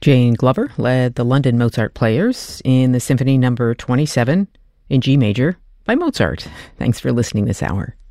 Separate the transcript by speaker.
Speaker 1: Jane Glover led the London Mozart Players in the Symphony No. 27 in G major by Mozart. Thanks for listening this hour.